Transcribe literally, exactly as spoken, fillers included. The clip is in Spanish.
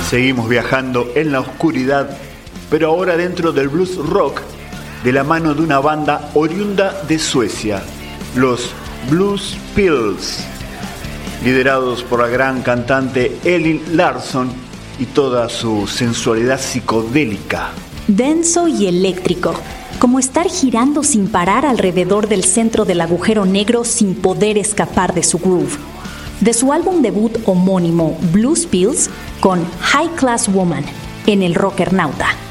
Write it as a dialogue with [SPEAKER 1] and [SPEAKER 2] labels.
[SPEAKER 1] Seguimos viajando en la oscuridad, pero ahora dentro del blues rock, de la mano de una banda oriunda de Suecia, los Blues Pills, liderados por la gran cantante Elin Larsson y toda su sensualidad psicodélica.
[SPEAKER 2] Denso y eléctrico, como estar girando sin parar alrededor del centro del agujero negro sin poder escapar de su groove. De su álbum debut homónimo Blues Pills, con High Class Woman, en el Rockernauta.